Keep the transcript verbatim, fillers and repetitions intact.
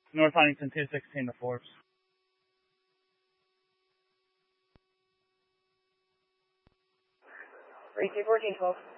North Huntington two sixteen to Forbes. three two fourteen twelve.